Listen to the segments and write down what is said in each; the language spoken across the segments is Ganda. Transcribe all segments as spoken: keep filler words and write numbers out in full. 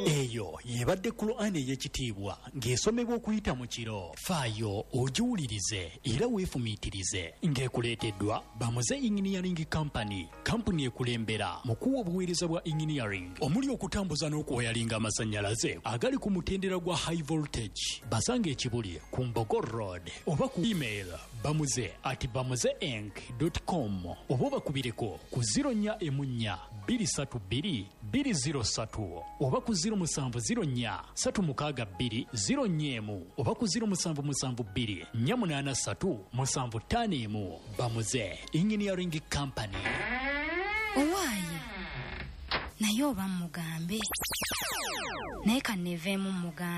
eyo yebadde Qur'an ey'ekitiibwa ng'esomebwa okuyita mu kiro. Faayo ogiwulirize era weefumiitirize ng'ekuleeteddwa Bamuze Engineering Company, kampuni ekulembera mu kuwa obuweereza bwa engineering omuli okutambuza n'okwoyalinga amasannyalaze agali ku mutendera gwa high voltage. Basanga ekibuli ku Mbogo Road oba ku email bamuze at bamuzeeng dot com oba bakubireko ku zero nnya emu nnya bbiri ssatu bbiri bbiri zero ssatu oba ku zero musanvu zero nnya ssatu mukaaga bbiri zero nnya emu oba ku zero musanvu musanvu bbiri nnya munaana ssatu musanvu ttaano emu. Bamuze Engineering Company. Owaaye naye oba mugambe naye kanneeveemu mugambe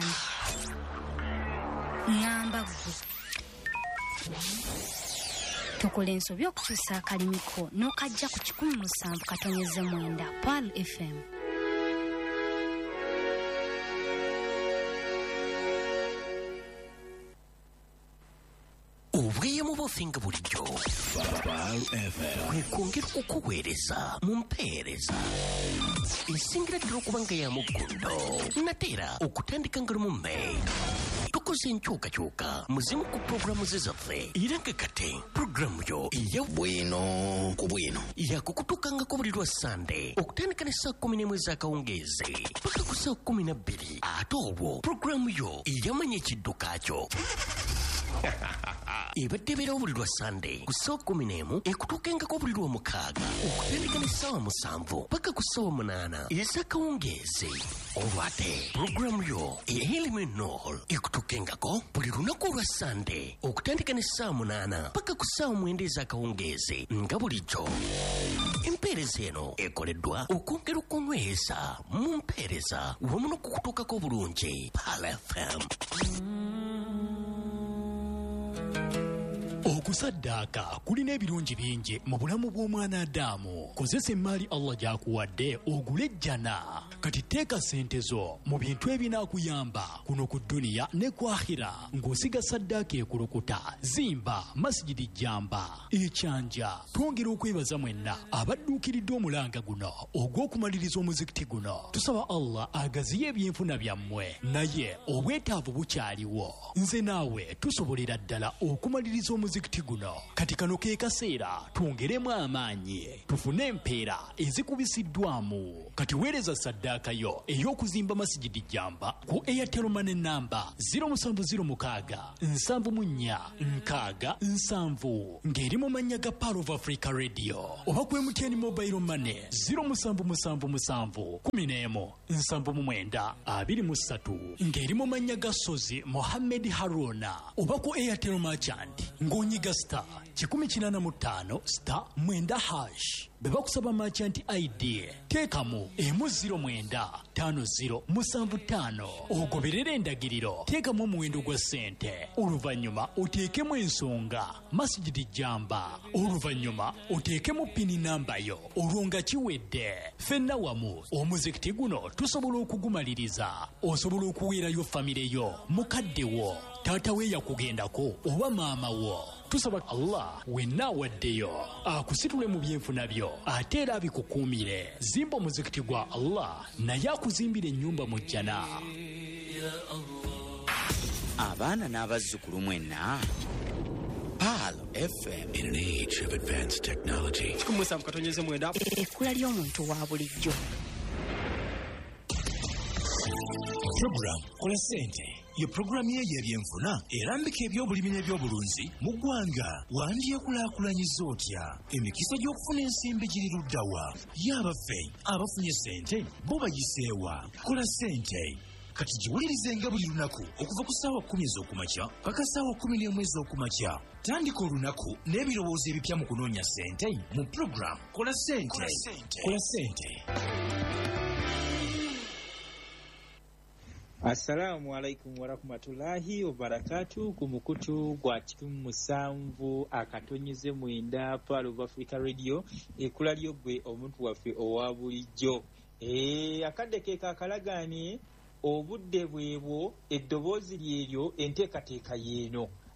ngamba gwe tukola ensobi okukyusa akalimiko n'okajja ku kikumi musanvu katonyeze mwenda Pearl F M. Obweyamo bofinga bulijjo Pearl F M kwekongera okukuweereza mu mpeereza esingira ddala okuba nga ya muggundo nateera okutandika nga lumu May. Tukoze enkyukakyuka muzimu ku pulogulaamu ze zaffe era nga kate pulogulaamu yo eya bwino ku bwino yakukutukangako buli lwa Sande okutandika ne saa kumi n'emu ez'akawungeezi paka ku saa kumi na bbiri ate olwo pulogulaamu yo eyamanya ekidduka kyo ebadde ebeerawo buli lwa Sande ku ssaawa kumi n'emu ekutuukengako buli lwa mukaaga okutandika ne ssaawa musanvu paka ku ssaawa munaana ez'akawungeezi. Olwo ate pulogulaamu yo eyaeliminol ekutuukengako buli lunaku olwa Sande okutandika ne ssaawa munaana paka ku ssaawa mwenda ez'akawungeezi nga bulijjo. Empeereza eno ekoleddwa okwongera okunyweza mu mpeereza wamu n'okukutuukako bulungi Pearl F M. Okusaddaaka kulina ebirungi bingi mu bulamu bw'omwana Adamu. Kozesa emmaali Allah gy'akuwadde ogule ejjana. Kati teeka ssente zo mu bintu ebinaakuyamba kuno ku dduniya ne ku akhira ng'osiga saddaaka ekulukuta. Zimba Masjidi Jamba ekyanja. Twongera okwebaza mwenna abadduukiridde omulanga guno ogw'okumaliriza omuzikiti guno. Tusaba Allah agaziye ebyenfuna byammwe naye obwetaavu bukyaliwo. Nze naawe tusobolera ddala okumaliriza omuzikiti guno. Kati kano ke kaseera twongeremu amaanyi tufune empeera ezikubisiddwamu. Kati weereza saddaaka yo ey'okuzimba Masjidi Jamba ku Airtel Money namba zero musanvu zero mukaaga nsanvu mu nnya nkaaga nsanvu ng'eri mu mannya ga Pearl of Africa Radio oba ku M T N Mobile Money zero musanvu musanvu musanvu kumi n'emu nsanvu mu mwenda abiri mu ssatu ng'eri mu mannya ga Sozi Mohammed Haruna oba ku Airtel Merchant ng'onyiga star kikumi kinaana mu ttaano star mwenda hash. Beba kusaba merchant I D teekamu emu ziro mwenda ttaano ziro musanvu ttaano ogoberera endagiriro. Teekamu omuwendo gwa ssente oluvannyuma oteekemu ensonga Masjidi Jamba oluvannyuma oteekemu pini namba yo olwo nga kiwedde. Ffenna wamu omuzikiti guno tusobola okugumaliriza. Osobola okuweerayo famire yo mukadde wo taata we yakugendako oba maama wo. Tusaba Allah wenna awaddeyo akusitule mu byenfuna byo ate era abikukuumire. Zimba omuzikiti gwa Allah naye akuzimbira ennyumba mu jjana. Abaana n'abazzukulu mwenna Pearl F M. In an age of advanced technology. Kumusa mkatonyeze mwenda. Ekkula ly'omuntu wa bulijjo. Program Kola Ssente ye programu ye y'ebyenfuna erambika ebyobulimi n'ebyobulunzi mu ggwanga. Wandyekulaakulanyiza otya? Emikisa gy'okufuna ensimbi giri ludda wa? Y'abaffe abafunye ssente bo bagiseewa? Kola Ssente kati giwulirizenga buli lunaku okuva ku ssaawa kkumi ez'okumakya paka ssaawa kkumi n'emu ez'okumakya. Tandika olunaku n'ebirowoozo ebipya mu kunoonya ssente mu program Kola Ssente. Kola Ssente. Assalamu alaikum warahmatullahi wabarakatuh. Ku mukutu gwa kikumi musanvu akatonyeze mwenda Pearl of Africa Radio ekula ly'ogwe omuntu waffe owa bulijjo. E, akadde ke kakalagaanye obudde bwebwo eddoboozi lyeryo enteekateeka yeeno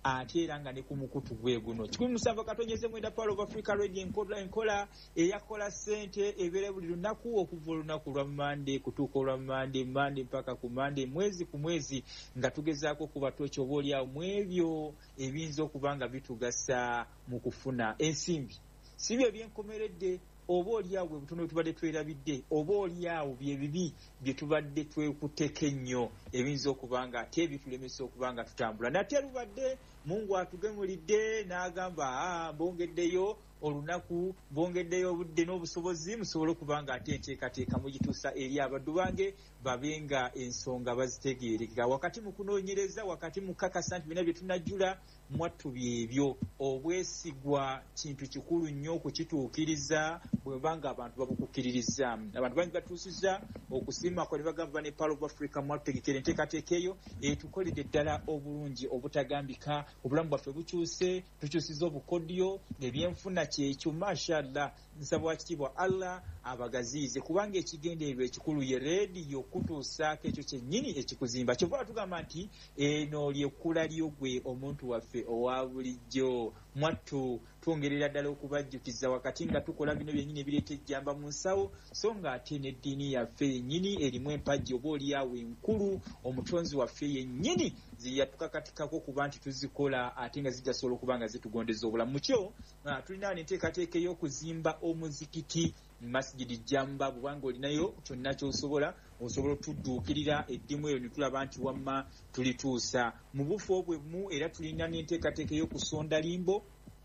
ate era nga ne ku mukutu gwe guno kikumi musanvu akatonyeze mwenda Power of Africa Radio enkola enkola eyakola ssente ebeera buli lunaku okuva olunaku lwa Monday kutuuka olwa Monday Monday mpaka ku Monday mwezi ku mwezi nga tugezaako kuba tochi oba oli awo mu ebyo ebiyinza okuba nga bitugasa mu kufuna ensimbi si byo ebyenkomeredde oba oli awo butono tubadde twerabidde oba oli awo bye bibi bye tubadde twekuteka ennyo ebiyinza okuba nga ate bitulemesa okuba nga tutambula nate lubadde Mungu atugemulidde n'agamba ah mbongeddeyo olunaku bongeddeyo obudde n'obusobozi musobole okuba nga ate enteekateeka mugituusa eri abaddu bange babenga ensonga bazitegeereka wakati mu kunoonyereza wakati mu kakasa nti bina bye tunajjula mwattu byebyo obwesigwa kintu kikulu nnyo okukituukiriza bwe banga abantu babukukkiririza abantu bangi batuusizza okusiima kwa ne bagamba ne Power of Africa mwategekera enteekateeka eyo etukoledde ddala obulungi obutagambika obulamu bwaffe bukyuse tukyusiza obukodyo ebyenfuna kyekyo mashallah nsaba wakitiibwa Allah abagaziize kubanga ekigendererwa ekikulu ye rediyo kutuusaako ekyo kyennyini ekikuzimba kyova tugamba nti eno lyekkula lyogwe omuntu waffe owa bulijjo mwattu twongerera ddala okubajjukiza wakati nga tukola bino byennyini ebireeta ejjamba mu nsawo so nga ate n'eddiini yaffe yennyini erimu empagi oba oli awo enkulu omutonzi waffe yennyini ziyatukakatikako kuba nti tuzikola ate nga zijjasobola okuba nga zitugondeza obulamu kyo tulina n'enteekateeka ey'okuzimba omuzikiti masjidi jamba bwanga olinayo kyonna ky'osobola osobola tudduukirira eddimu eyo ne tulaba nti wamma tulituusa mu bufu obwemu era tulina n'enteekateeka ey'okusonda limbo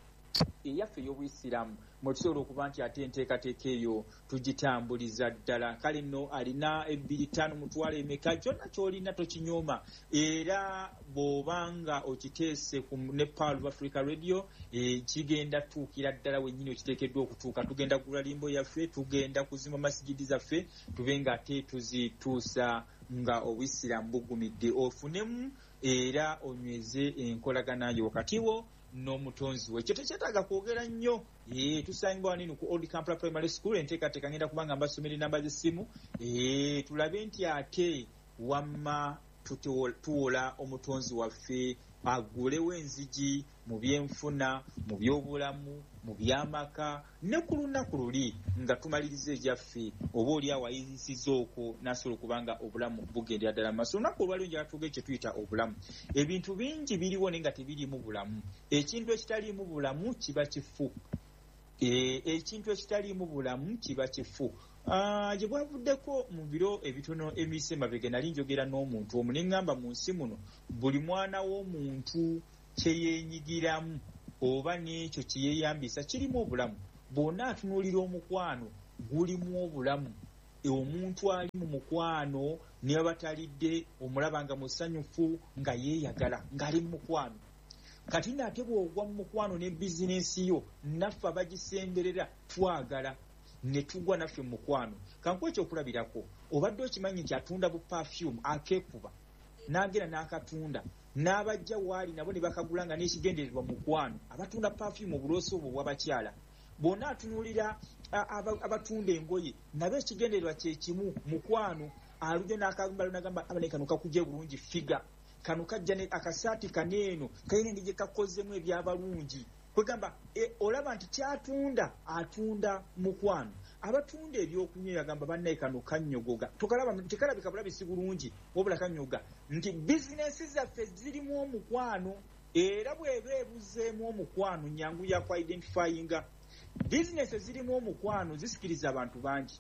eyaffe ey'obuyisiraamu mwe tusobola okuba nti ate enteekateeka eyo tugitambuliza ddala kale nno alina ebbiri ttaano mutwalo emeka kyonna ky'olina tokinyooma era bw'obanga okiteese ne Power of Africa Radio kigenda tuukira ddala wennyini okiteekeddwa okutuuka tugenda kugula limbo yaffe tugenda kuzimba masigidi zaffe tube nga ate tuzituusa nga obuyisiraamu bugumidde ofunemu era onyweze enkolagana yo wakati wo n'omutonzi we ekyo tekyetaaga kwogera nnyo ee tusangibwa wanino ku Old Kampala Primary School enteekateeka ngenda kubanga mbasomera enamba z'essimu ee tulabe nti ate wamma tuwola omutonzi waffe agulewo enzigi mu byenfuna mu byobulamu mu byamaka ne ku lunaku luli nga tumaliriza egyaffe oba oli awayizisiza okwo nasobola okubanga obulamu bugendera ddala mu maaso olunaku olwaliwo njala tuge kye tuyita obulamu ebintu bingi biriwo naye nga tebiriimu bulamu ekintu ekitaliimu bulamu kiba kifu ekintu ekitaliimu bulamu kiba kifu gye bwavuddeko mu biro ebitono emiyise emabega nali njogera n'omuntu omu ne ŋŋamba mu nsi muno buli mwana w'omuntu kye yeenyigiramu oba n'ekyo kye yeeyambisa kirimu obulamu bw'onna atunuulira omukwano gulimu obulamu omuntu ali mu mukwano niba batalidde omulaba nga musanyufu nga yeeyagala ng'ali mu mukwano kati naate bw'ogwa mu mukwano ne bizinensi yo naffe abagisemberera twagala ne tugwa naffe mu mukwano kankuwa ekyokulabirako obadde okimanyi nti atunda bu perfume akeekuba n'agenda n'akatunda n'abajja waali nabo ne bakagula nga n'ekigendererwa mu mukwano abatunda perfume obuloosi obwo bw'abakyala bonna atunuulira abatunda engoye nabo ekigendererwa kye kimu mukwano alujja n'akagambalo n'agamba abane kano kakujje bulungi figa kano kajja akasaati kaneeno kayina engeri gye kakozemu ebyabalungi kwegamba e, olaba nti kyatunda atunda mukwano abatunda ebyokunywa yagamba bannaye kano kanyogoga tukalaba tekalabika bulabisi bulungi wabula kanyoga nti bizinesi zaffe zirimu omukwano era bw'eba ebuzeemu omukwano nyangu yakwa identifyinga bizinesi zirimu omukwano zisikiriza abantu bangi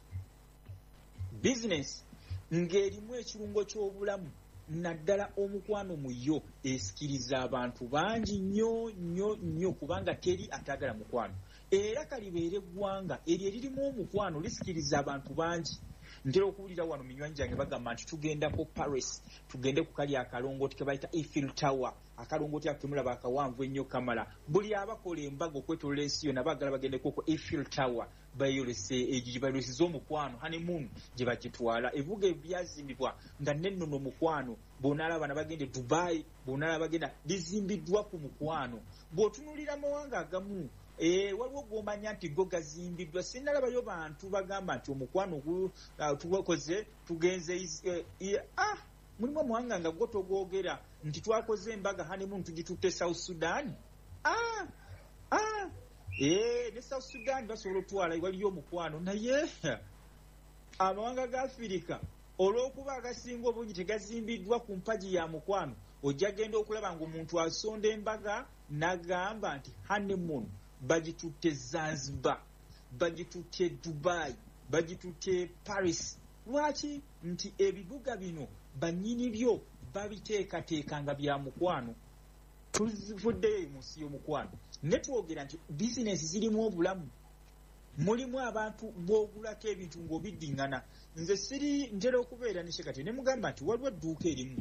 bizinesi ng'erimu ekirungo ky'obulamu naddala omukwano mu yo esikiriza abantu bangi nnyo nnyo nnyo kubanga teri atagala mukwano era kalibeere eggwanga eryo eririmu omukwano lisikiriza abantu bangi ntera okuwulira wano minywanyi gyange bagamba nti tugendako Paris tugende ku kali akalongooti ke bayita Eiffel Tower akalongooti ako temulaba akawanvu ennyo kamala buli abakola embaga okwetolola ensi yonna baagala bagendeko ku Eiffel Tower bayolese egyo bayoleseza omukwano honeymoon gye bagitwala ebibuga ebyazimbibwa nga nennono omukwano bw'onaalaba bana bagende Dubai bw'onaalaba bagenda bizimbiddwa ku mukwano bw'otunuulira amawanga agamu E, waliwo gw'omanya nti go gazimbiddwa sinnalabayo bantu bagamba nti omukwano tukoze tugenze uh, uh, ah mulimu omuwanga nga gwo togwogera nti twakoze embaga honeymoon tugitutte South Sudan. ah, ah. Eh, ne South Sudan basobola otwala waliyo omukwano naye amawanga ga Afirika olw'okuba agasinga obungi tegazimbiddwa ku mpagi ya mukwano ojja genda okulaba ng'omuntu asonda embaga n'agamba nti honeymoon bagitutte Zanzibar, bagitutte Dubai, bagitutte Paris. Lwaki? Nti ebibuga bino bannyini byo babiteekateeka nga bya mukwano. Tuvuddeyo mu nsi y'omukwano ne twogera nti bizinesi zirimu obulamu, mulimu abantu bw'ogulako ebintu ng'obiddiŋŋana. Nze siri ntera okubeera ne Shekati ne mugamba nti waliwo edduuka erimu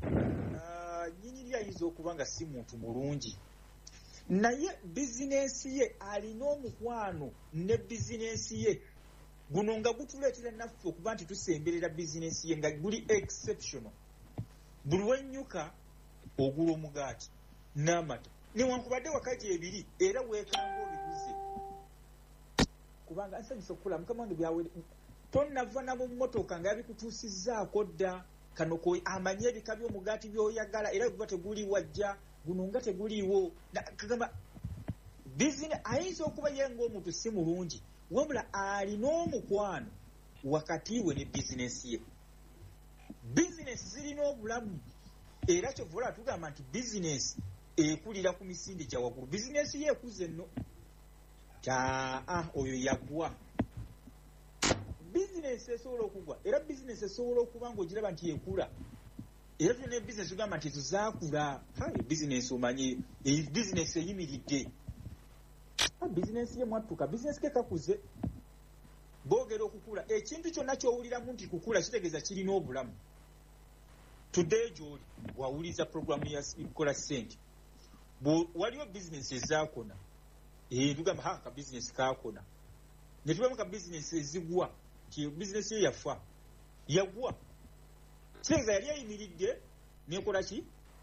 nnyini lyayinza okuba nga si muntu mulungi, naye bizinesi ye alina omukwano ne bizinesi ye guno nga gutuleetera naffe okuba nti tusemberera bizinesi ye nga guli exceptional. Buli wennyuka ogula omugaati n'amata newankubadde wakaji ebiri era weekanga obiguze kubanga nsanyusa okukula mukama wange byawere tonnava na mu mmotoka nga yabikutuusizzaako dda kano ko amanye ebika by'omugaati by'oyagala era guba teguli wajja guno nga teguliiwo kagamba bizinesi ayinza okuba ye ng'omuntu si mulungi wabula alina omukwano wakati we ne bizinesi ye. Bizinesi zirina obulamu era kyovula tugamba nti bizinesi ekulira ku misinde gya waggulu. Bizinesi ye ekuze nno taa oyo yagwa. Bizinesi esobola okugwa era bizinesi esobola okuba ng'ogiraba nti ekula era tulina ebizinesi tugamba nti ezo zaakula. Bizinesi omanyi bizinesi eyimiridde, bizinesi ye mwattuka, bizinesi ke kakuze boogera okukula. Ekintu kyonna ky'owuliramu nti kukula kitegeeza kirina obulamu. Tuddeyo gy'oli wawuliza puroguramu yakola ssente, waliwo bizinesi ezaakona tugamba ha ka bizinesi kaakona, ne tubamu ka bizinesi ezigwa nti bizinesi ye yafa yagwa kitegeeza yali ayimiridde nekola ki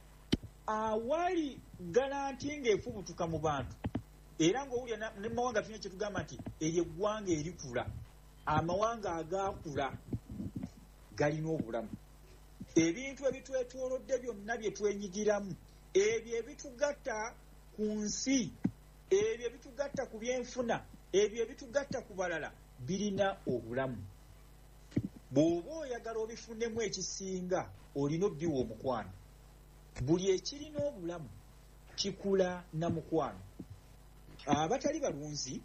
awali galanti ng'efubutuka mu bantu era ng'owulira ne mawanga tulina kye tugamba nti eyo eggwanga erikula. Amawanga agaakula galina obulamu. Ebintu ebitwetoolodde byonna bye twenyigiramu, ebyo ebitugatta ku nsi, ebyo ebitugatta ku byenfuna, ebyo ebitugatta ku balala birina obulamu. Bw'oba oyagala obifunemu ekisinga olina obbiwa omukwano. Buli ekirina obulamu kikula na mukwano. Abatali balunzi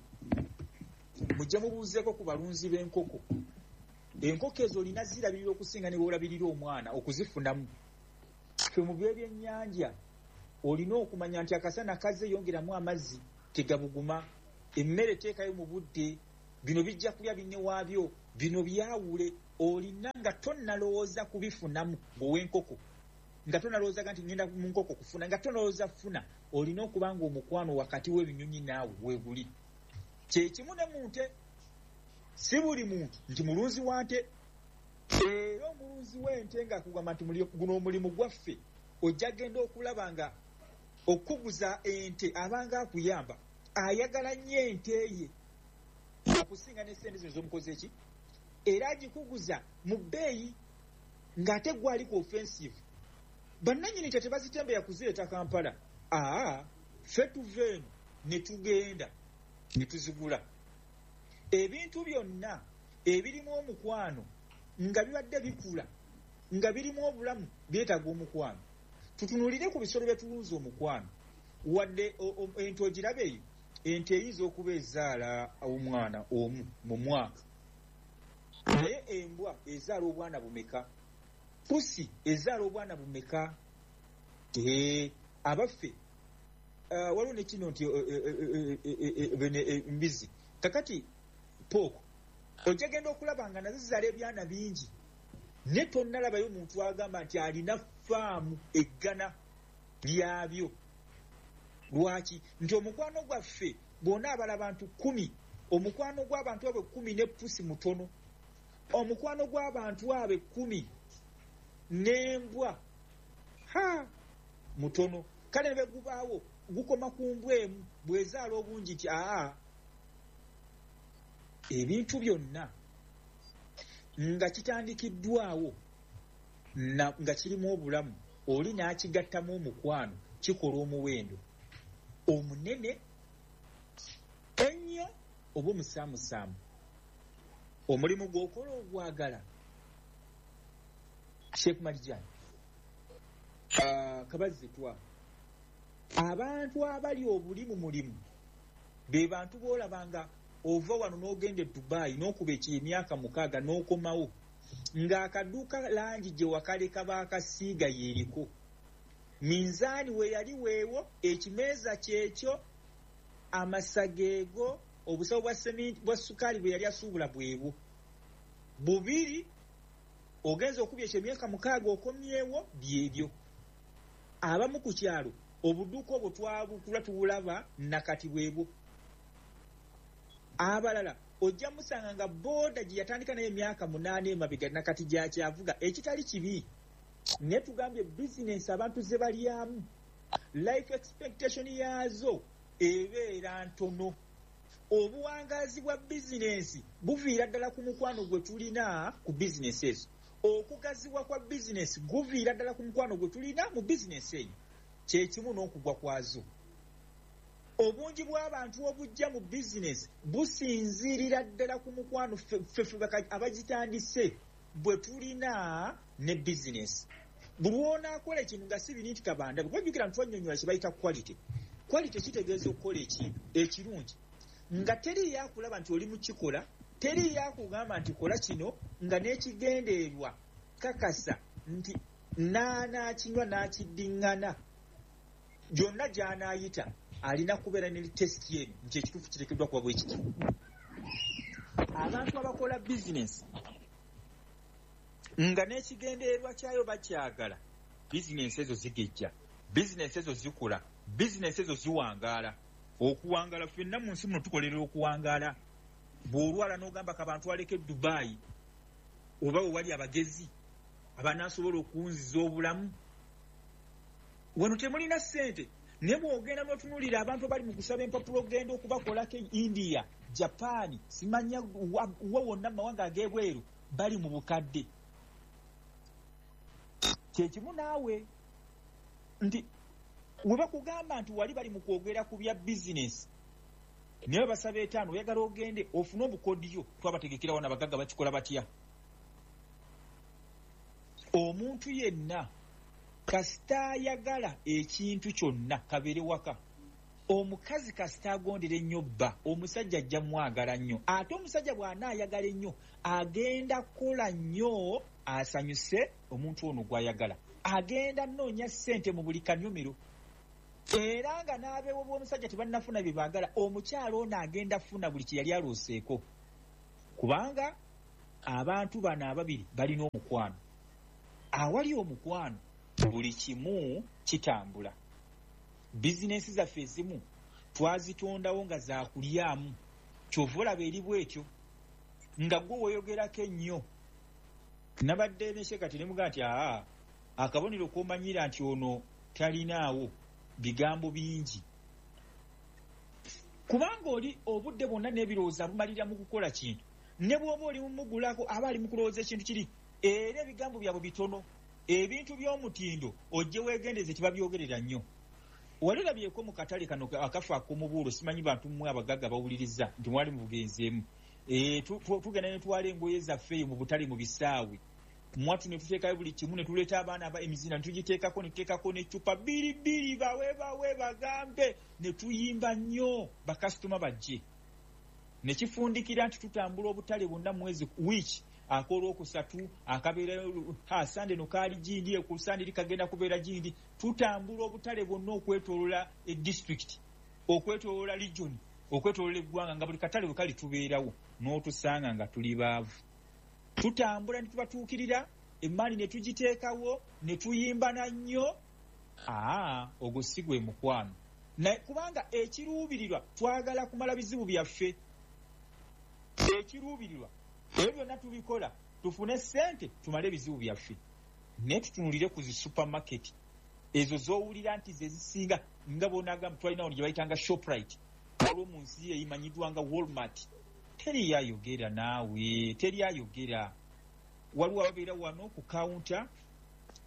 mujja mubuuzeeko ku balunzi b'enkoko. Enkoko ezo olina zirabirira okusinga ne bw'olabirira omwana okuzifunamu. Ffe mu by'ebyennyanja olina okumanya nti akasana kazze yongeramu amazzi tegabuguma, emmere teekayo mu budde, bino bijja kulya binne waabyo, bino byawule. Olina nga tonnalowooza kubifunamu ng'ow'enkoko, nga tonnalowoozaga nti ngenda mu nkoko kufuna, nga tonnalowooza funa. Olina okuba nga omukwano wakati w'ebinyonyi naawe weeguli. Kyekimu ne mu nte, si buli muntu nti mulunzi wa nte. Era omulunzi w'ente ng'akugamba nti guno omulimu gwaffe, ojja genda okulaba nga okuguza ente abanga akuyamba ayagala nnyo ente ye okusinga n'essente zino z'omukozi eki, era agikuguza mu bbeeyi ng'ate gwali ku offensive. Bannannyini nte tebazitembeya kuzireeta Kampala. Aa, ffe tuva eno ne tugenda ne tuzigula. Ebintu byonna ebirimu omukwano nga bibadde bikula nga birimu obulamu byetaaga omukwano. Tutunuulire ku bisolo bye tulunza omukwano. Wadde ente ogirabe eyo, ente eyinza okuba ezaala omwana omu mu mwaka, naye embwa ezaala obwana bumeka, pusi ezaala obwana bumeka. Ee, abaffe waliwo ne kino nti mbizi kakati pooko ojja genda okulaba nga nazo zizaala ebyana bingi, ne tonnalabayo muntu agamba nti alina faamu eggana lyabyo. Lwaki? Nti omukwano gwaffe bw'onaabala abantu kumi, omukwano gw'abantu abo kumi ne pusi mutono, omukwano gw'abantu abo kumi n'embwa ha mutono. Kale ne bwe gubaawo gukoma ku mbwa emu bw'ezaala obungi nti aa. Ebintu byonna nga kitandikiddwawo nga kirimu obulamu oli n'akigattamu omukwano kikola omuwendo omunene ennyo oba omusaamusaamu. Omulimu gw'okola ogwagala Sheikh Marijani uh, Kabazzitwa abantu abali obuli mu mulimu be bantu boolabanga ova wano n'ogenda e Dubai n'okuba emyaka mukaaga n'okomawo ng'akaduuka langi gye wakaleka baakasiiga yeeriko, minzaani we yali weewo, ekimeeza kyekyo, amasageego, obusawo bwa seminti bwa sukaali bwe yali asuubula bwebwo bubiri, ogenza okubya ekyemyaka mukaaga okomyewo byebyo. Abamu ku kyalo obuduuka obwo twabukula tubulaba nakati bwebwo. Abalala ojja musanga nga booda gye yatandika naye emyaka munaana emabega nakati gyakyavuga, ekitali kibi. Ne tugambye bizinensi abantu ze balyamu life expectation yaazo ebeera ntono. Obuwangaazi bwa bizinensi buviira ddala ku mukwano gwe tulina ku bizinensi ezo. Okugaziwa kwa bizinensi guviira ddala ku mukwano gwe tulina mu bizinensi eyo. Kye kimu n'okugwa kwazo. Obungi bw'abantu obujja mu bizinensi businziirira ddala ku mukwano ffe abagitandise bwe tulina ne bizinensi. Buli onaakola ekintu nga si bintu kabanda bwejjukira nti twannyonnyola kye bayita quality. Quality kitegeeza okukola ekintu ekirungi nga teri yakulaba nti oli mu kikola, teri yakugamba nti kola kino nga n'ekigendeerwa kakasa nti naanaakinywa n'akiddiŋŋana gyonna gy'anaayita alina kubeera ne testi eno nti ekituufu kiteekeddwa kuba bwe kiti. Abantu abakola bizinensi nga n'ekigendeerwa kyayo bakyagala, bizinensi ezo zigejja, bizinensi ezo zikula, bizinensi ezo ziwangaala. Okuwangaala ffenna mu nsi muno tukolera okuwangaala. Bw'olwala n'ogamba kabantu waleke Dubai oba we wali abagezi abanaasobola okunziza obulamu, wano temulina ssente. Ne bw'ogenda n'otunuulira abantu abali mu kusaba empapulo ogenda okubakolako India, Japan, simanya wa wonna mu mawanga ag'ebweru bali mu bukadde. Kyekimu naawe nti we bakugamba nti wali bali mu kwogera ku bya bizinensi naye basaba etaano oyagala ogende ofune obukodyo twabategekera wana abagagga bakikola batya. Omuntu yenna kasita ayagala ekintu kyonna kabeere waka. Omukazi kasita agondera ennyo bba, omusajja ajja mwagala nnyo. Ate omusajja bw'anaayagala ennyo agenda kukola nnyo asanyuse omuntu ono gw'ayagala. Agenda nnoonya ssente mu buli kanyomero. Era nga n'abeewo bw'omusajja tebannafuna bye baagala, omukyalo ono agenda funa buli kye yali alooseeko. Kubanga abantu bano ababiri balina omukwano. Awali omukwano buli kimu kitambula. Bizinensi zaffe ezimu twazitondawo nga zaakulyamu. Kyova olaba eri bwetyo nga gwe weeyogerako ennyo. Nabadde ne Sheikh ne mugaa nti aa akabonero k'omanyira nti ono talinaawo bigambo bingi. Kubanga oli obudde bwonna n'ebirowoozo bumalira mu kukola kintu. Ne bw'oba oli mumugulako aba ali mu kulowooza ekintu kiri. Era ebigambo byabwe bitono. Ebintu by'omutindo ojje weegendeze tebabyogerera nnyo. Wali olabyeko mu katale kano akafa ak'omubuulo, simanyi bantu mmwe abagagga bawuliriza nti mwali mu bugenzeemu. E, tugenda ne twala engoye zaffe eyo mu butale mu bisaawe. Mwatu ne tuteekayo buli kimu ne tuleeta abaana aba emizina ne tugiteekako ne tuteekako n'eccupa bbiri bbiri bawe bawe bagambe ne tuyimba nnyo bakasitoma bajje. Ne kifundikira nti tutambula obutale bwonna mwezi wiiki ak'olwokusatu akabeera ha sande no kaali gindi ku sande kagenda kubeera gindi. Tutambula obutale bwonna okwetoolola e district, okwetoolola region, okwetoolola eggwanga nga buli katale bwe kali tubeerawo n'otusanga nga tuli baavu. Tutambula ne tubatuukirira emmaali ne tugiteekawo ne tuyimba na nnyo. Aa ogwo si gwe mukwano. Kubanga ekiruubirirwa twagala kumala bizibu byaffe. Ekiruubirirwa ebyo byonna tubikola tufune ssente tumale ebizibu byaffe. Naye tutunulire ku zi supermarket ezo z'owulira nti ze zisinga nga boonagamba twalinawo gye bayitanga Shoprite, waliwo mu nsi eyimanyiddwa nga Walmart. Teri yayogera naawe, teri yayogera. Waliwo ababeera wano ku kawunta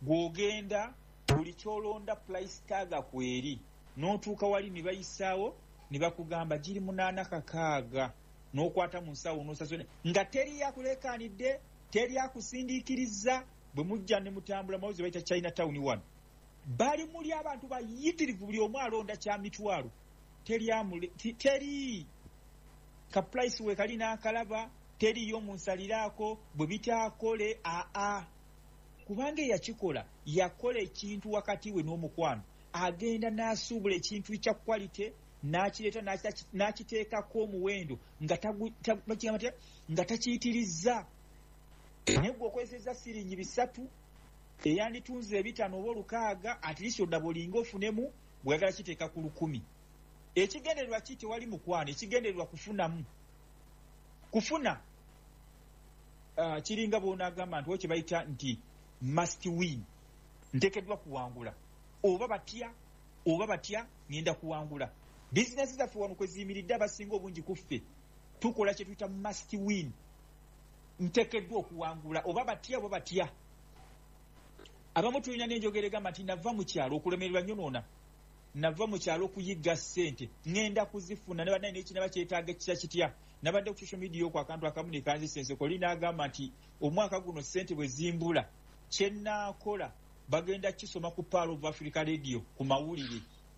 gwogenda buli kyolonda price tag kweri n'otuuka wali ne bayisaawo ne bakugamba giri munaana kakaaga n'okwata mu nsawo n'osasone nga teri yakuleekaanidde teri akusindiikiriza bwe mujja ne mutambula mawuzi bayita China Town wano bali muli abantu bayitirivu buli omu alonda kya mitwalo teri amule teri ka price we kali n'akalaba teriyo munsaliraako bwe bitaakole aa kubanga yakikola yakola ekintu wakati we n'omukwano agenda n'asuubula ekintu ekya quality n'akireeta n'akiteekako omuwendo nga nga takiyitirizza naye gwe okozesezza siringi bisatu eyanditunze ebitano oba olukaaga atirisho ddaba olinga ofunemu bweyagala kiteeka ku lukumi ekigendererwa ki tewali mukwano ekigendererwa kufunamu kufuna uh, kiringa bw'onaagamba nti kye bayita nti must win nteekeddwa kuwangula oba batya oba batya ngenda kuwangula bizinesi zaffe wano kwe ziyimiridde abasinga obungi kuffe tukola kye tuyita must win nteekeddwa okuwangula oba batya oba batya abamu tulina n'enjogera egamba nti nava mu kyalo okulemererwa nyonoona nava mu kyalo okuyigga ssente ngenda kuzifuna ne bannaye n'ekinaba kyetaaga ekitya kitya nabadde ku social media okwo akantu akamu ne kanzisenseko linaagamba nti omwaka guno ssente bwe zimbula kye nnaakola bagenda kisoma ku Pearl of Africa Radio ku mawulire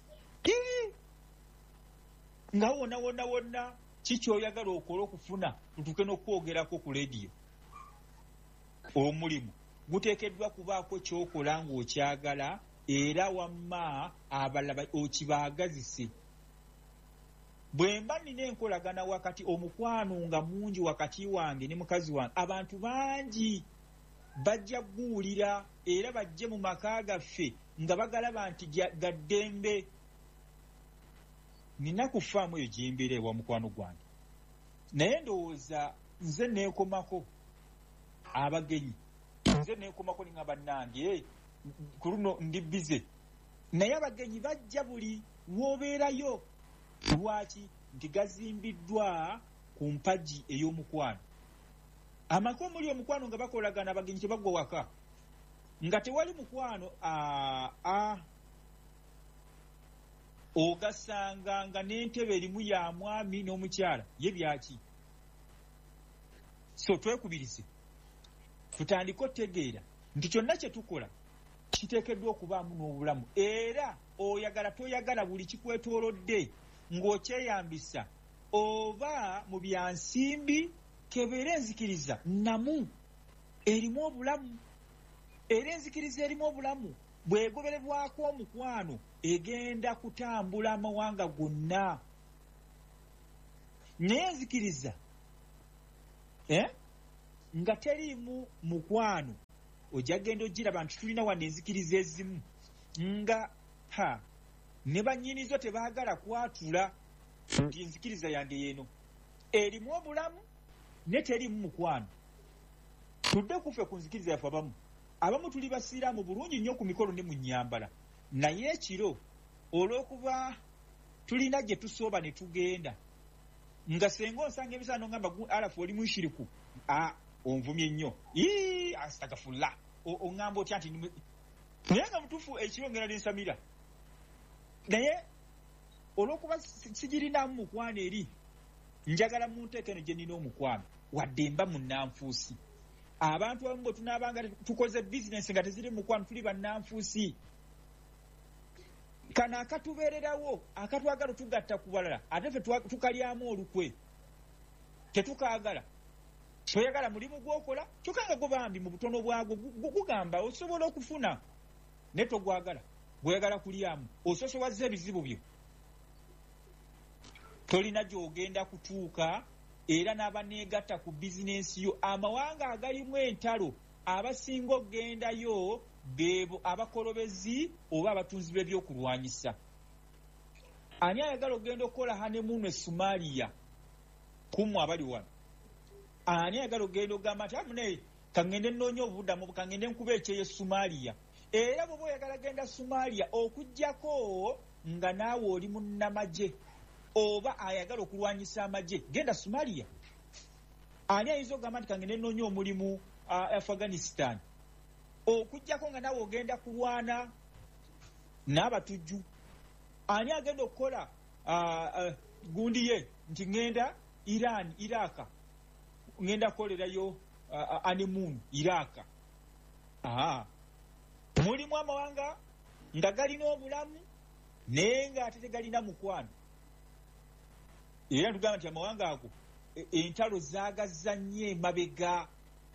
nga wonna wonna wonna kikyoyagala okola okufuna tutuuke n'okwogerako ku radio omulimu guteekeddwa kubaako kyokola ng'okyagala era wamma abalala okibaagazise bwe mba nina enkolagana wakati omukwano nga mungi wakati wange ne mukazi wange abantu bangi bajja gguwulira era bajje mu maka gaffe nga bagalaba nti gaddembe nina kufaamu eyo gyembeera ewa mukwano gwange naye ndowooza nze neekomako abagenyi nze neekomako ni nga bannange ku luno ndi bize naye abagenyi bajja buli w'obeerayo lwaki nti gazimbiddwa ku mpagi ey'omukwano amaka omuli omukwano nga bakolagana abagenyi tebagwa waka nga tewali mukwano aa ogasanga nga n'entebe erimu ya mwami n'omukyala ye byaki so twekubirize tutandike otegeera nti kyonna kye tukola kiteekeddwa okubaamu n'obulamu era oyagala toyagala buli kikwetoolodde ng'okyeyambisa oba mu byansimbi kebeera enzikiriza namu erimu obulamu era enzikiriza erimu obulamu bwegobererwako omukwano egenda kutambula amawanga gonna naye enzikiriza eh? nga teriimu mukwano ojja genda ogiraba nti tulina wano enzikiriza ezimu nga ha ne bannyinizo tebaagala kwatula nti enzikiriza yange yeeno erimu obulamu ne teriimu mukwano tudde kufe ku nzikiriza yaffe abamu abamu tuli basiiraamu bulungi nnyo ku mikolo ne mu nnyambala naye ekiro olw'okuba tulina gye tusooba ne tugenda nga senga osanga ebisaano ngamba alafu oli mushiriku a onvumye nnyo ii astagafulla oŋŋamba otya nti naye nga mutuufu ekiro ngenda nensamira naye olw'okuba sigirinamu mukwano eri njagala munteeke eno gye nina omukwano wadde mba munnanfuusi abantu abamu bwe tunaabanga tukoze bizinesi nga teziri mukwano tuli bannanfuusi kano akatubeererawo akatwagala tugatta ku balala ate ffe tukalyamu olukwe tetukaagala toyagala mulimu gwokola kyokanga gobambi mu butono bwagwo gugamba osobola okufuna ne togwagala gweyagala kulyamu ososowaza ebizibu byo tolina gy'ogenda kutuuka era n'abaneegatta ku bizinensi yo amawanga agalimu entalo abasinga okgendayo beebo abakolobezi oba abatunzi b'ebyokulwanyisa ani ayagala okgenda okukola hanemuunu e Somalia kumu abali wano ani ayagala okgenda okugamba nti amune kangende nnoonya obuddamu kangende nkuba ekyeyo e Somalia era bw'oba oyagala genda Somalia okuggyako nga naawe oli munnamagye oba ayagala okulwanyisa amagye genda Somalia ani ayinza okugamba nti kangende nnoonya omulimu uh, Afghanistan okujjako nga nawe ogenda kulwana n'abatujju. Ani agenda okukola uh, uh, gundi ye nti ngenda Iran, Iraka, ngenda kukolerayo uh, honeymoon Iraka. Aha. Mulimu amawanga nga galina obulamu naye nga ate tegalina mukwano. Era tugamba nti amawanga ago entalo zaagazza nnyo emabega.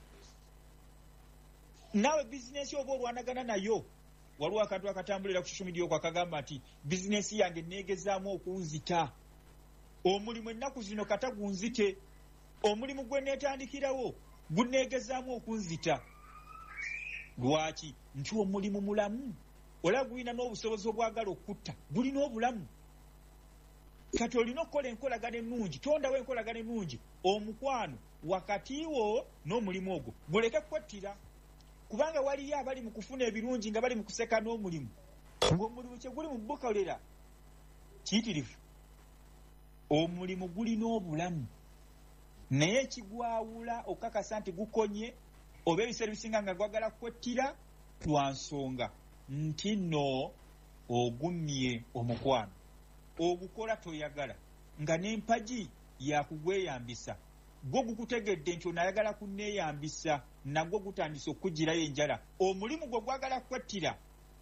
Nawe bizinesi oba olwanagana nayo waliwo akantu akatambulira ku social media okwo akagamba nti bizinesi yange neegezaamu okunzita. Omulimu ennaku zino kata gunzite. Omulimu gwe neetandikirawo guneegezaamu okunzita. Lwaki? Nti omulimu mulamu. Ola gulina n'obusobozi obwagala okutta. Gulina obulamu. Kati olina okukola enkolagana ennungi. Tondawo enkolagana ennungi. Omukwano wakati wo n'omulimu ogwo guleke kwettira. Kubanga waliyo abali mu kufuna ebirungi nga bali mu kuseka n'omulimu. Ng'omulimu kye guli mu bukolera kiyitirivu. Omulimu gulina obulamu. Naye kigwawula okakasa nti gukonye oba ebiseera bisinga nga gwagala kwettira lwa nsonga nti nno ogumye omukwano. Ogukola toyagala nga n'empagi yakugweyambisa. Gwo gukutegedde nti onayagala kunneeyambisa nagwo gutandise okugirayo enjala. Omulimu gwe gwagala kwettira.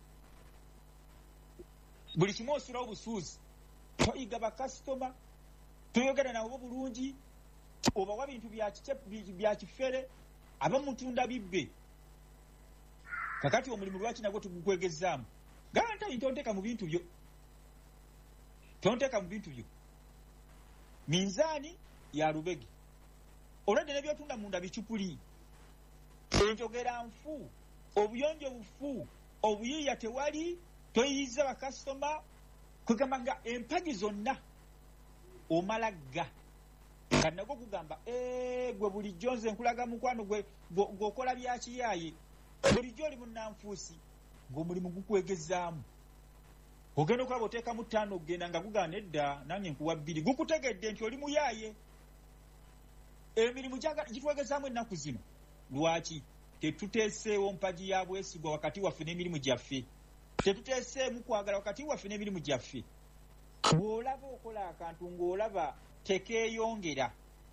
Buli kimu osulawo busuuzi. Toyiga bakasitoma. Toyogera nabo bulungi. Obawa bintu bya kifere. Abamutunda bibbe. Kakati omulimu lwaki nagwo tugukwegezaamu. Ganta ntonteeka mu bintu byo. Tonteeka mu bintu byo. Minzaani ya lubegi. Olwadde ne byotunda munda bicupuli. Enjogera nfu. Obuyonjo bufu. Obuyiiya tewali. Toyiyiza bakasitoma. Kugamba nga empagi zonna omalagga. Kati nagwo kugamba ee gwe bulijjo nze nkulaga mukwano gwe gwokola bya kiyaaye. Bulijjo oli munnanfuusi. Ng'omulimu gukwegezaamu. Ogenda okulaba oteekamu ttaano ogenda nga gugana edda nange nkuwa bbiri. Gukutegedde nti oli muyaaye. Emirimu gitwegezaamu ennaku zino. Lwaki? Tetuteeseewo mpagi ya bwesigwa wakati waffe n'emirimu gyaffe. Tetuteeseemu kwagala wakati waffe n'emirimu gyaffe. Bw'olaba okola akantu ng'olaba tekeeyongera.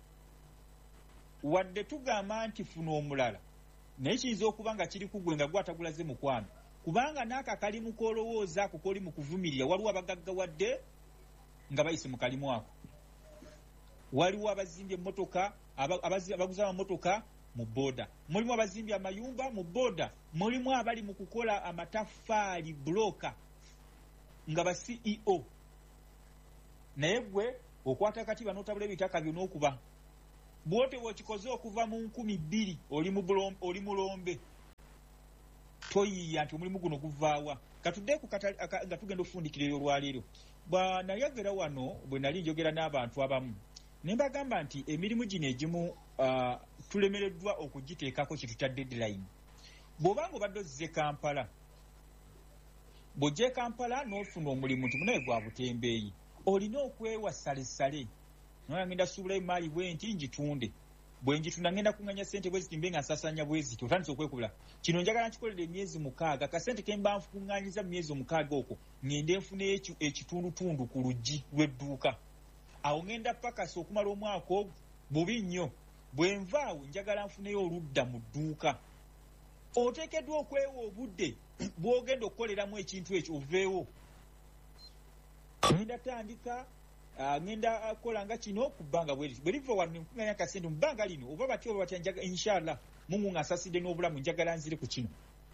Wadde tugamba nti funa omulala. Naye kiyinza okuba nga kiri ku gwe nga gwatagulaze mukwano. Kubanga n'aka kalimu k'olowooza ako k'oli mu kuvumirira waliwo abagaggawadde nga bayise mu kalimu ako. Waliwo abazimbye emmotoka, abaguza amamotoka mu booda. Mulimu abazimbye amayumba mu booda. Mulimu abali mu kukola amataffaali buloka nga ba C E O. Naye gwe okwata akatiba n'otabula ebitaka byo n'okuba. Bwote bw'okikoze okuva mu nkumi bbiri oli mu oli mulombe. Toyiya nti omulimu guno guvaawa. Katuddeeku nga tugenda okufundikira olwaleero. Bwa nayogera wano bwe nali njogera n'abantu abamu. Ne mbagamba nti emirimu gino egimu uh, tulemereddwa okugiteekako kitutya deadline. Bw'obanga obadde ozze Kampala, bw'ojje Kampala n'ofuna omulimu nti munaye gwa butembeeyi, olina okwewa salesale. Noya ngenda suubulayo maali bwe nti ngitunde. Bwe njitunda ngenda kunganya ssente bwe ziti mbe nga nsasanya bwe ziti otandise okwekubula. Kino njagala nkikolera emyezi mukaaga. Kasente ke mba nfukuŋŋaanyiza mu myezi omukaaga okwo ngende nfuneyo ekitundutundu ku luggi lw'edduuka. Awo ngenda pakasi okumala omwaka ogwo bubi nnyo. Bwe nvaawo njagala nfuneyo oludda mu dduuka. Oteekeddwa okwewa obudde bw'ogenda okukoleramu ekintu ekyo oveewo. Ngenda tandika Uh, ngenda akola nga kino ku bbanga bwe bwe liva wano nkunganya kasente mu bbanga lino oba batyo oba batya njaga inshallah Mungu ng'asasidde n'obulamu njagala nzire ku kino.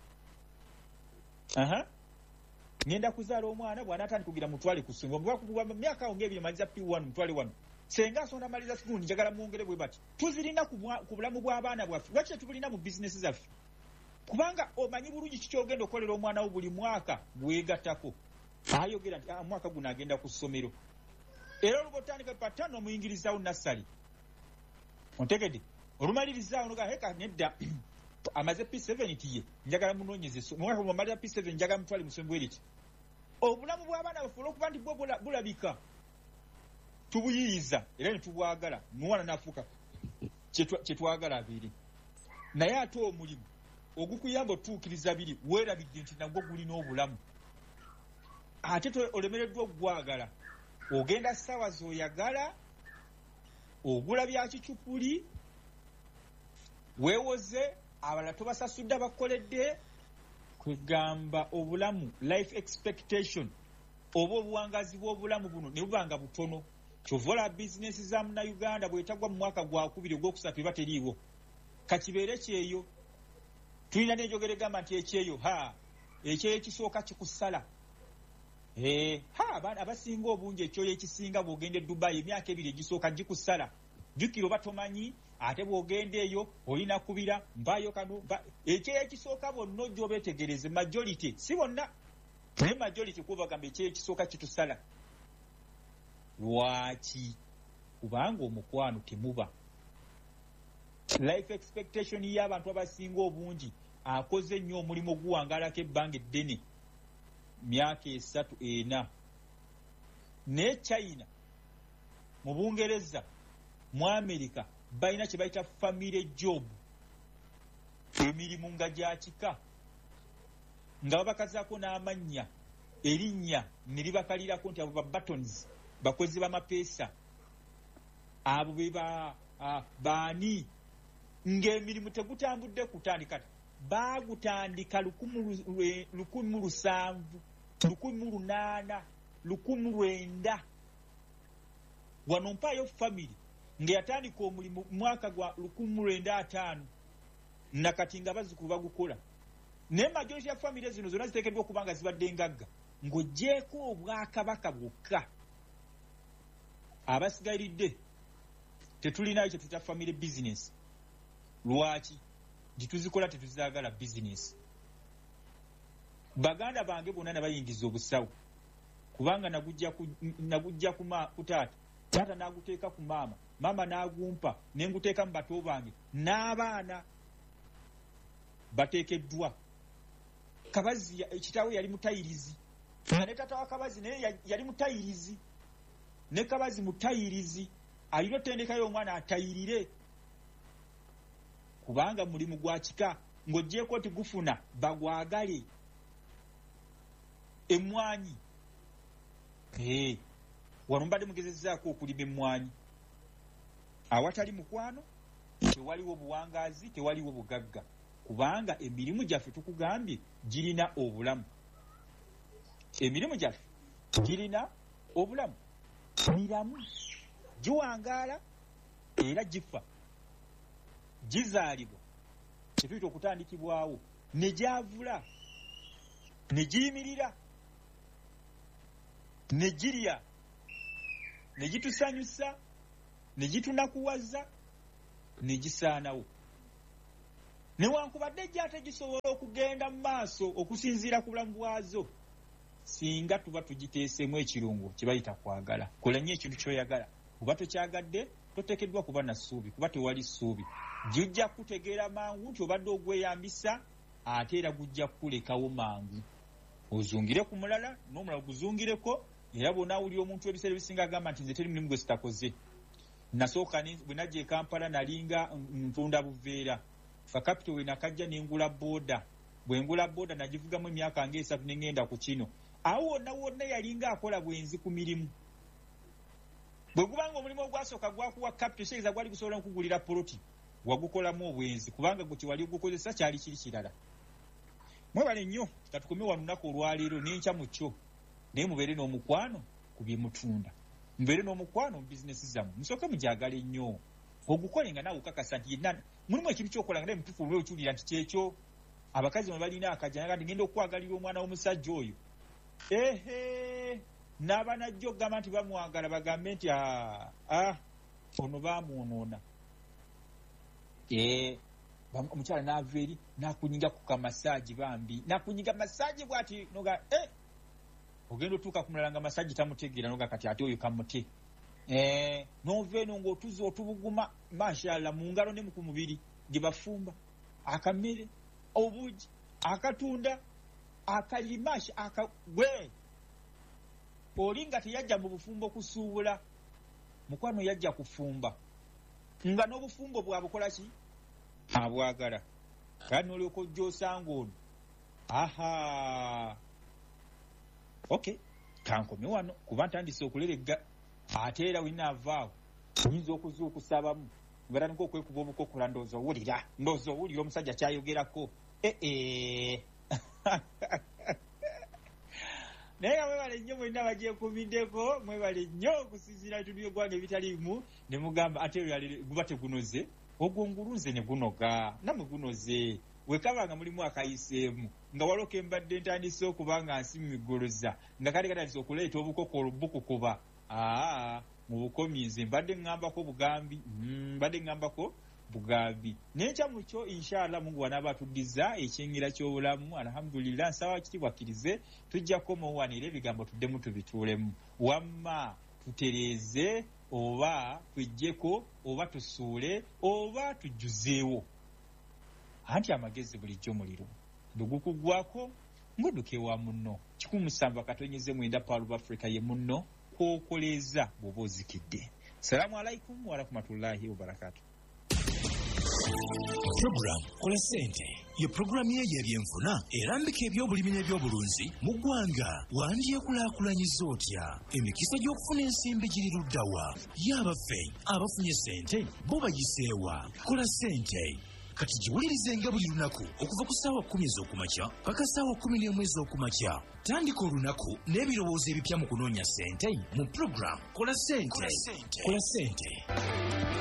Aha. Ngenda kuzaala omwana bwana atandi kugira mutwale ku ssomero. Bwa kubuwa myaka awo ng'ebiri maliza P one mutwale wano. Senga sonda maliza school njagala mwongere bwe bati. Tuzirina ku ku bulamu bw'abaana bwaffe. Lwaki tetubulina mu business zaffe? Kubanga omanyi bulungi kiki ogenda okolera omwana wo buli mwaka bwegattako. Ayogera nti ah, mwaka guno agenda ku ssomero. Era olubotandika patano omuyingirizawo nassali. Ontegedde. Olumalirizawo noga heka nedda amaze P seven tiye. Njagala munoonyeze. Mwaka mwamaliza P seven njagala mutwali musombo eriti. Obulamu bw'abaana baffe olw'okuba nti bwo bulabika. Tubuyiiza era ne tubwagala. Mwana n'afuuka kye twagala abiri. Naye ate omulimu ogukuyamba otuukiriza biri weerabidde nti nagwo gulina obulamu ate olemereddwa okugwagala ogenda ssaawa z'oyagala ogula bya kicupuli weewoze abalala tobasasudde abakoledde kwegamba obulamu life expectation oba obuwangazi bw'obulamu buno ne bubanga butono kyovola bizinesi za munnayuganda bwetagwa mu mwaka gwakubiri ogwokusatu eba teriiwo kakibeere kyeyo tulina n'enjogera egamba nti ekyeyo ha ekyeyo ekisooka kikusala Eh, ha abaana abasinga obungi ekyoyo ekisinga bw'ogenda e Dubai emyaka ebiri egisooka gikusala jjukira oba tomanyi ate bw'ogenda eyo olina kubira mpaayo kano ekyeyo ekisooka bonna ojja obeetegereze majority si bonna naye majority kuba gamba ekyeyo ekisooka kitusala lwaki kubanga omukwano temuba life expectation y'abantu abasinga obungi akoze nnyo omulimu oguwangalako ebbanga eddene myaka esatu ena ne China mu Bungereza mu Amerika balina kye bayita family job emirimu nga gya kika nga babakazaako n'amannya erinnya ne libakalirako nti abo ba buttons bakozi b'amapeesa abo be ba baani ng'emirimu tegutambudde kutandika baagutandika lukumi lusanvu lukumi lunaana lukumi lwenda wano mpaayo family ng'eyatandika omulimu mwaka gwa lukumi lwenda ataano nakati nga bazzukulu bagukola naye majority ya family zino zonna ziteekeddwa okuba nga zibadde ngagga ng'oggyeko obwakabaka bwokka abasigalidde tetulinayo kye tuta family business lwaki gituzikola tetuzaagala business baganda bange bonna nabayingiza obusawo kubanga nagujja ku nagujja ku taata taata n'aguteeka ku maama maama n'agumpa nenguteeka mu bato bange n'abaana bateekeddwa kabazi ekitaawe yali mutayirizi ne taata wa kabazi naye yali mutayirizi ne kabazi mutayirizi alina otendeka y'omwana atayirire kubanga mulimu gwa kika ng'oggyeko oti gufuna bagwagale emmwanyi ee wano mbadde mugezezzaako okulima emmwanyi awatali mukwano tewaliwo buwangaazi tewaliwo bugagga kubanga emirimu gyaffe tukugambye girina obulamu emirimu gyaffe girina obulamu miramu giwangaala era gifa gizaalibwa tetuyita okutandikibwawo ne gyavula ne giyimirira ne girya ne gitusanyusa ne gitunakuwaza ne gisaanawo newankubadde gyate gisobola okugenda mu maaso okusinziira ku bulamu bwazo singa tuba tugiteesemu ekirungo kye bayita kwagala kola nnyo ekintu ky'oyagala kuba tokyagadde toteekeddwa kuba na ssuubi kuba tewali ssuubi gijja kutegeera mangu nti obadde ogweyambisa ate era gujja kulekawo mangu ozungire ku mulala n'omulala guzungireko era bw'onaawulira omuntu ebiseera ebisinga agamba nti nze teri mulimu gwe sitakoze nasooka bwe najja e Kampala nalinga ntunda buveera fakapito we nakajja nengula booda bwe ngula booda nagivugamu emyaka ng'esatu ne ngenda ku kino awo wonna wonna yalinga akola bwenzi ku mirimu bwe gubanga omulimu ogwasooka gwakuwa kapito ekitegeza gwali gusobola okugulira poloti wagukolamu obwenzi kubanga gwe kyewali ogukozesa kyali kiri kirala mwebale nnyo katukomye wano lunaku olwaleero n'enkya mu kyo naye mubeere n'omukwano ku bye mutunda mubeere n'omukwano mu bizinesi zammwe musooke mugyagale nnyo ogukole nga naawe okakasa nti yenna mulimu ekintu kyokola nga naye mutuufu olwe okiwulira nti kyekyo abakazi mwe balina akajja nti ngenda okwagalira omwana w'omusajja oyo ehe n'abanajja okugamba nti bamwagala bagambe nti ah ono bamwonoona omukyala n'ava eri n'akunyiga ku kamasaaji bambi n'akunyiga masaaji bw'ati noga eh ogenda otuuka ku mulala nga masaaji tamutegeera noga kati ate oyo kamute eh n'ova eno ng'otuza otubuguma mashallah mu ngalo ne ku mubiri gye bafumba akamere obugi akatunda akalimashi akagwe oli nga teyajja mu bufumbo kusuubula mukwano yajja kufumba nga n'obufumbo bwabukola ki abwagala kandi n'olyoka ojja osanga ono aha okay kankome wano kuba ntandise okuleregga ate era winaavaawo oyinza okuzuukusa abamu ngataniko okwekuba obukokola ndowooza owulira ndowooza owulira omusajja kyayogerako ee naye nga mwebale nnyo mwenna bagyekumiddeko mwebale nnyo okusinziira ebitundu by'eggwanga ebitaliimu ne mugamba ate guba tegunoze ogwo ngulunze ne gunoga namwe gunoze wekabanga mulimu akayiseemu nga waloka embadde ntandise okuba nga nsimigoloza nga kale katandise okuleeta obukokolo bukukuba aa mu bukomiize mbadde ŋŋambako bugambi mbadde ŋŋambako bugambi n'enkya mu kyo inshallah mungu wanaaba atuddiza ekyengira ky'obulamu alhamdulillah nsaba kitibwakkirize tujja kukomawanira ebigambo tuddemu tubituulemu wamma tutereeze oba twejjeko oba tusuule oba tujjuzeewo anti amagezi bulijjo muliro lugukugwako ng'odduka ewa munno kikumi musanvu akatonyeze mwenda Pearl of Africa ye munno kwokoleza bw'oba ozikidde. Salaamu alaikum wa rahmatullahi wa barakatuh. Program Kola Sente ye programu ye y'ebyenfuna erambika ebyobulimi n'ebyobulunzi mu ggwanga wandyekulaakulanyiza otya emikisa gy'okufuna ensimbi giri luddawa y'abaffe abafunye sente bo bagiseewa Kola Sente kati giwulirizenga buli lunaku okuva ku ssaawa kkumi ez'okumakya paka ssaawa kkumi n'emu ez'okumakya tandika olunaku n'ebirowoozo ebipya mu kunoonya sente mu program Kola Sente. Kola Sente.